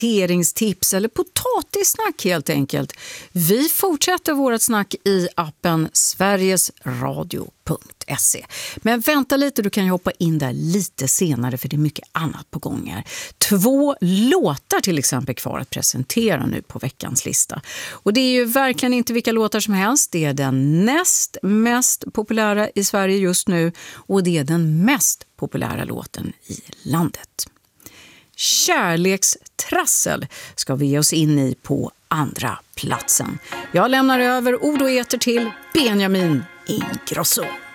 Tips eller potatissnack helt enkelt. Vi fortsätter vårt snack i appen sverigesradio.se. Men vänta lite, du kan ju hoppa in där lite senare för det är mycket annat på gång här. 2 låtar till exempel kvar att presentera nu på veckans lista. Och det är ju verkligen inte vilka låtar som helst. Det är den näst mest populära i Sverige just nu och det är den mest populära låten i landet. Kärlekstrassel ska vi ge oss in i på andra platsen. Jag lämnar över ord och eter till Benjamin Ingrosso.